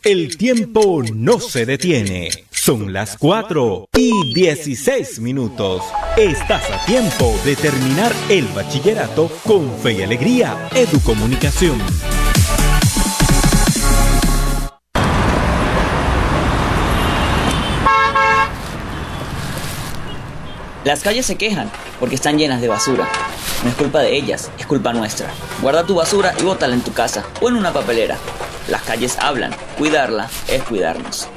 El tiempo no se detiene. Son las 4:16. Estás a tiempo de terminar el bachillerato con fe y alegría. Educomunicación. Las calles se quejan porque están llenas de basura. No es culpa de ellas, es culpa nuestra. Guarda tu basura y bótala en tu casa o en una papelera. Las calles hablan, cuidarla es cuidarnos.